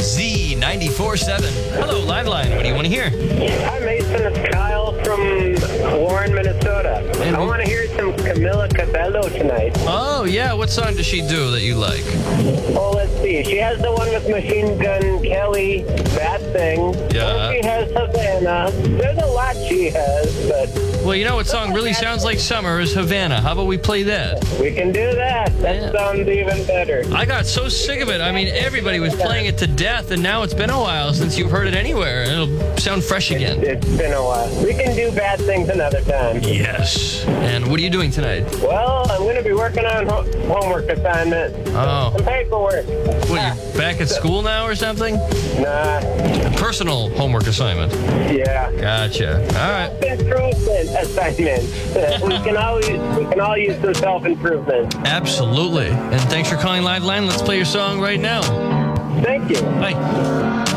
Z94.7. Hello, Liveline. What do you want to hear? Hi, Mason. It's Kyle from Warren, Minnesota. I want to hear some Camila Cabello tonight. Oh, yeah. What song does she do that you like? Oh, let's see. She has the one with Machine Gun Kelly, That Thing. Yeah. She has Havana. There's a lot she has, but... Well, you know what song really sounds like summer is Havana. How about we play that? We can do that. That sounds even better. I got so sick of it. I mean, everybody was playing it to death, and now it's been a while since you've heard it anywhere. It'll sound fresh again. It's been a while. We can do Bad Things another time. Yes. And what are you doing tonight? Well, I'm going to be working on homework assignment. Oh. Some paperwork. What, you back at school now or something? Nah. Personal homework assignment. Yeah. Gotcha. All right. Self-improvement assignment. we can all use some self-improvement. Absolutely. And thanks for calling Liveline. Let's play your song right now. Thank you. Bye.